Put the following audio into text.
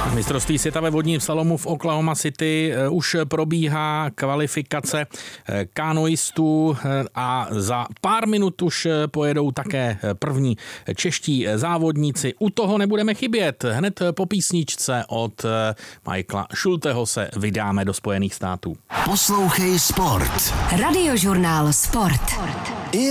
Mistrovství světa ve vodním slalomu v Oklahoma City už probíhá kvalifikace kanoistů a za pár minut už pojedou také první čeští závodníci. U toho nebudeme chybět. Hned po písničce od Michaela Schulteho se vydáme do Spojených států. Poslouchej Sport. Radiožurnál Sport.